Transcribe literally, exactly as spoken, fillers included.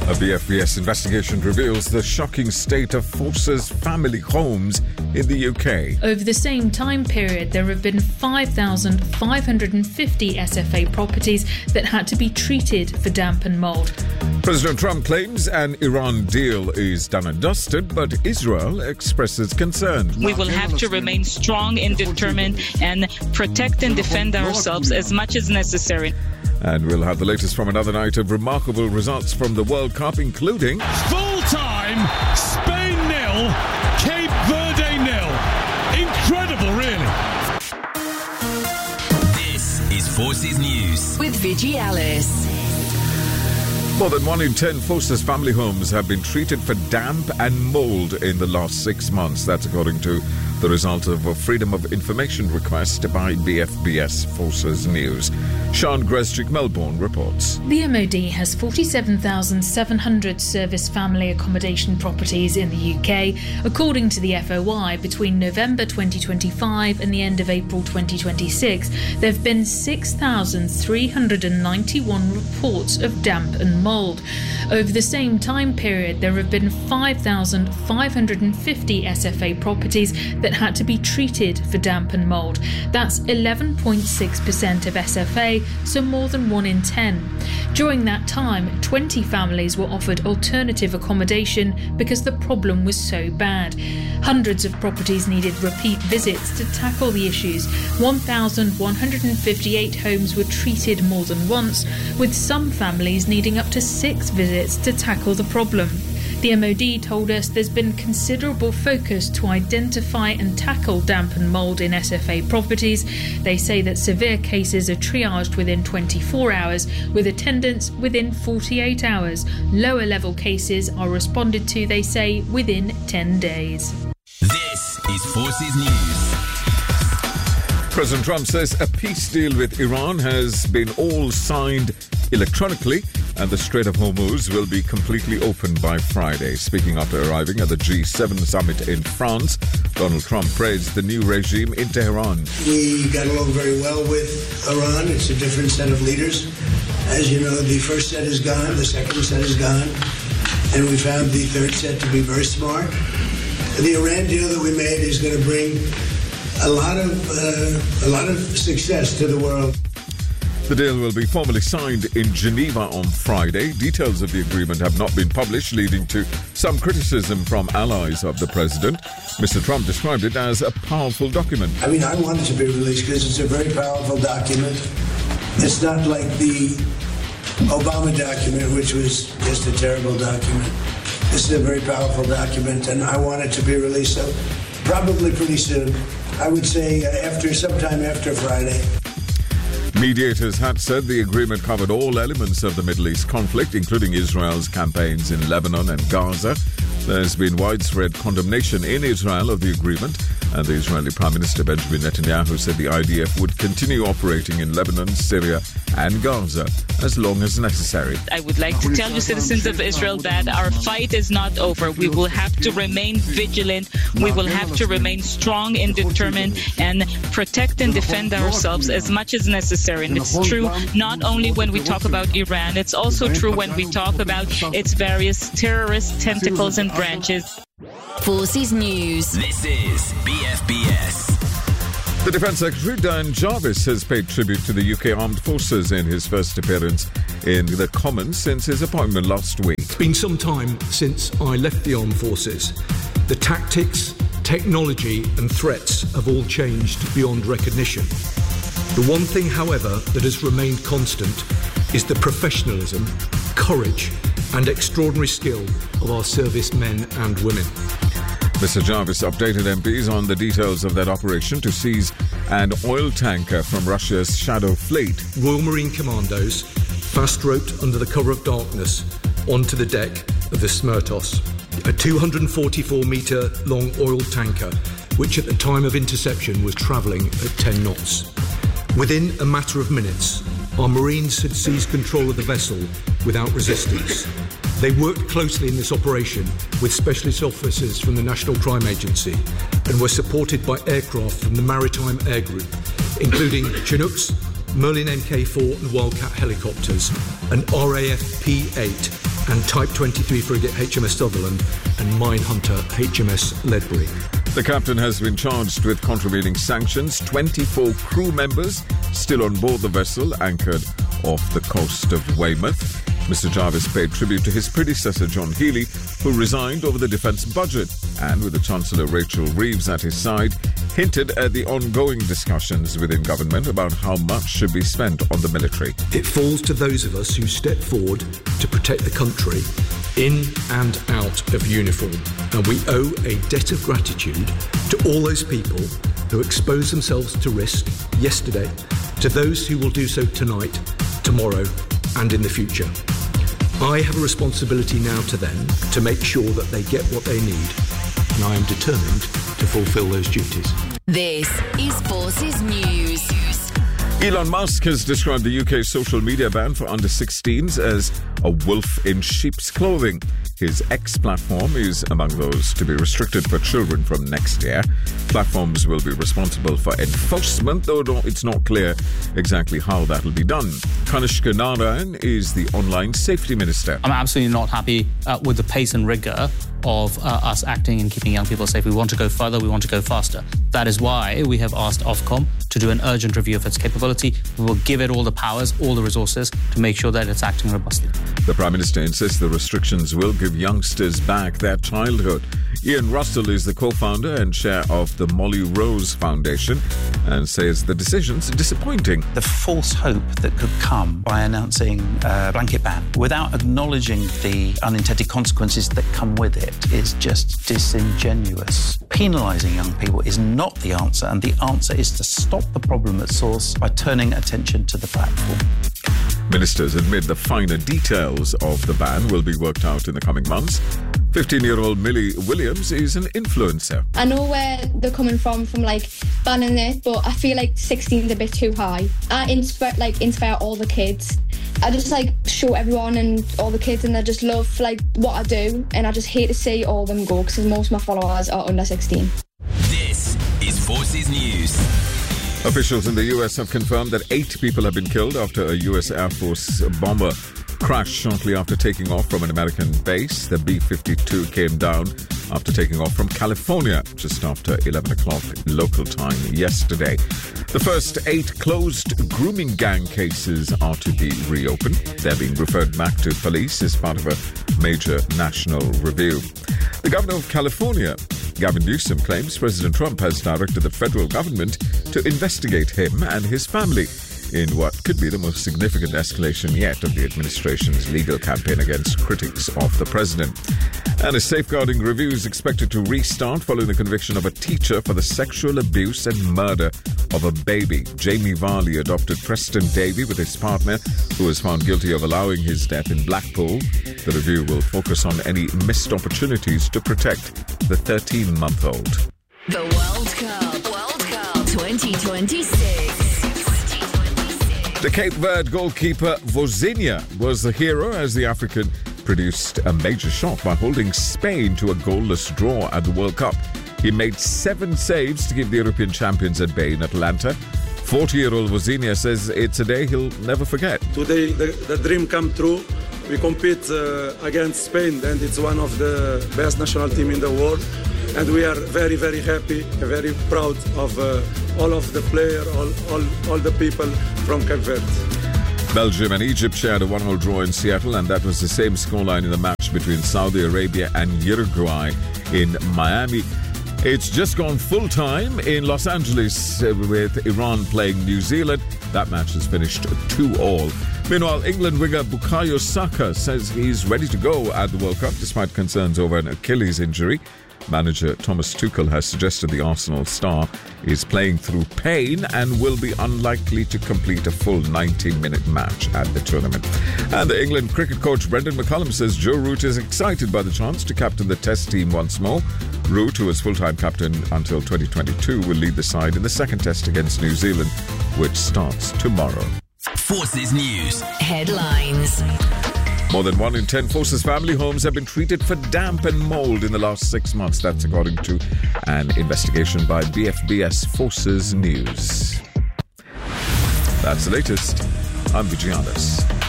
A B F B S investigation reveals the shocking state of Forces family homes in the U K. Over the same time period, there have been five thousand five hundred fifty S F A properties that had to be treated for damp and mould. President Trump claims an Iran deal is done and dusted, but Israel expresses concern. We will have to remain strong and determined and protect and defend ourselves as much as necessary. And we'll have the latest from another night of remarkable results from the World Cup, including full-time Spain nil, Cape Verde nil. Incredible, really. This is Forces News with Vijay Alice. More than one in ten Forces family homes have been treated for damp and mould in the last six months. That's according to the result of a Freedom of Information request by B F B S Forces News. Sean Greschick, Melbourne, reports. The M O D has forty-seven thousand seven hundred service family accommodation properties in the U K. According to the F O I, between November twenty twenty-five and the end of April twenty twenty-six, there have been six thousand three hundred ninety-one reports of damp and mould. Over the same time period, there have been five thousand five hundred fifty S F A properties that had to be treated for damp and mould. That's eleven point six percent of S F A, so more than one in ten. During that time, twenty families were offered alternative accommodation because the problem was so bad. Hundreds of properties needed repeat visits to tackle the issues. one thousand one hundred fifty-eight homes were treated more than once, with some families needing up to six visits to tackle the problem. The M O D told us there's been considerable focus to identify and tackle damp and mould in S F A properties. They say that severe cases are triaged within twenty-four hours, with attendance within forty-eight hours. Lower level cases are responded to, they say, within ten days. This is Forces News. President Trump says a peace deal with Iran has been all signed electronically and the Strait of Hormuz will be completely open by Friday. Speaking after arriving at the G seven summit in France, Donald Trump praised the new regime in Tehran. We got along very well with Iran. It's a different set of leaders. As you know, the first set is gone, the second set is gone, and we found the third set to be very smart. The Iran deal that we made is going to bring a lot of uh, a lot of success to the world. The deal will be formally signed in Geneva on Friday. Details of the agreement have not been published, leading to some criticism from allies of the president. Mister Trump described it as a powerful document. I mean, I want it to be released because it's a very powerful document. It's not like the Obama document, which was just a terrible document. This is a very powerful document, and I want it to be released, so probably pretty soon. I would say uh, after sometime after Friday. Mediators had said the agreement covered all elements of the Middle East conflict, including Israel's campaigns in Lebanon and Gaza. There's been widespread condemnation in Israel of the agreement, and the Israeli Prime Minister Benjamin Netanyahu said the I D F would continue operating in Lebanon, Syria and Gaza as long as necessary. I would like to tell the citizens of Israel that our fight is not over. We will have to remain vigilant. We will have to remain strong and determined and protect and defend ourselves as much as necessary. And it's true not only when we talk about Iran, it's also true when we talk about its various terrorist tentacles and branches. Forces News. This is B F B S. The Defence Secretary, Dan Jarvis, has paid tribute to the U K Armed Forces in his first appearance in the Commons since his appointment last week. It's been some time since I left the Armed Forces. The tactics, technology and threats have all changed beyond recognition. The one thing, however, that has remained constant is the professionalism, courage and extraordinary skill of our servicemen and women. Mister Jarvis updated M Ps on the details of that operation to seize an oil tanker from Russia's Shadow Fleet. Royal Marine Commandos fast-roped under the cover of darkness onto the deck of the Smertos, a two hundred forty-four metre long oil tanker which at the time of interception was travelling at ten knots. Within a matter of minutes, our Marines had seized control of the vessel without resistance. They worked closely in this operation with specialist officers from the National Crime Agency and were supported by aircraft from the Maritime Air Group, including Chinooks, Merlin M K four and Wildcat helicopters, and R A F P eight and Type twenty-three frigate H M S Sutherland and Minehunter H M S Ledbury. The captain has been charged with contravening sanctions. twenty-four crew members still on board the vessel anchored off the coast of Weymouth. Mister Jarvis paid tribute to his predecessor John Healey, who resigned over the defence budget, and with the Chancellor Rachel Reeves at his side, hinted at the ongoing discussions within government about how much should be spent on the military. It falls to those of us who step forward to protect the country in and out of uniform, and we owe a debt of gratitude to all those people who exposed themselves to risk yesterday, to those who will do so tonight, tomorrow and in the future. I have a responsibility now to them to make sure that they get what they need, and I am determined to fulfil those duties. This is Forces News. Elon Musk has described the U K's social media ban for under sixteens as a wolf in sheep's clothing. His X platform is among those to be restricted for children from next year. Platforms will be responsible for enforcement, though it's not clear exactly how that will be done. Kanishka Narayan is the online safety minister. I'm absolutely not happy uh, with the pace and rigour of uh, us acting and keeping young people safe. We want to go further, we want to go faster. That is why we have asked Ofcom to do an urgent review of its capability. We will give it all the powers, all the resources to make sure that it's acting robustly. The Prime Minister insists the restrictions will give youngsters back their childhood. Ian Russell is the co-founder and chair of the Molly Rose Foundation and says the decision's disappointing. The false hope that could come by announcing a blanket ban without acknowledging the unintended consequences that come with it is just disingenuous. Penalising young people is not the answer, and the answer is to stop the problem at source by turning attention to the platform. Ministers admit the finer details of the ban will be worked out in the coming months. fifteen-year-old Millie Williams is an influencer. I know where they're coming from, from like banning it, but I feel like sixteen is a bit too high. I inspire, like, inspire all the kids. I just like show everyone and all the kids, and I just love like what I do, and I just hate to see all of them go because most of my followers are under sixteen. This is Forces News. Officials in the U S have confirmed that eight people have been killed after a U S Air Force bomber crashed shortly after taking off from an American base. The B fifty-two came down after taking off from California just after eleven o'clock local time yesterday. The first eight closed grooming gang cases are to be reopened. They're being referred back to police as part of a major national review. The governor of California, Gavin Newsom, claims President Trump has directed the federal government to investigate him and his family in what could be the most significant escalation yet of the administration's legal campaign against critics of the president. And a safeguarding review is expected to restart following the conviction of a teacher for the sexual abuse and murder of a baby. Jamie Varley adopted Preston Davey with his partner, who was found guilty of allowing his death in Blackpool. The review will focus on any missed opportunities to protect the thirteen-month-old. The World Cup, World Cup twenty twenty-six. The Cape Verde goalkeeper Vozinha was the hero as the African produced a major shot by holding Spain to a goalless draw at the World Cup. He made seven saves to keep the European champions at bay in Atlanta. forty-year-old Vozinha says it's a day he'll never forget. Today the, the dream come true. We compete uh, against Spain, and it's one of the best national team in the world. And we are very, very happy, very proud of uh, all of the players, all, all, all the people from Cape Verde. Belgium and Egypt shared a one-all draw in Seattle, and that was the same scoreline in the match between Saudi Arabia and Uruguay in Miami. It's just gone full-time in Los Angeles with Iran playing New Zealand. That match has finished two all. Meanwhile, England winger Bukayo Saka says he's ready to go at the World Cup despite concerns over an Achilles injury. Manager Thomas Tuchel has suggested the Arsenal star is playing through pain and will be unlikely to complete a full ninety-minute match at the tournament. And the England cricket coach Brendan McCullum says Joe Root is excited by the chance to captain the Test team once more. Root, who was full-time captain until twenty twenty-two, will lead the side in the second Test against New Zealand, which starts tomorrow. Forces News. Headlines. More than one in ten Forces family homes have been treated for damp and mould in the last six months. That's according to an investigation by B F B S Forces News. That's the latest. I'm Vijay Alice.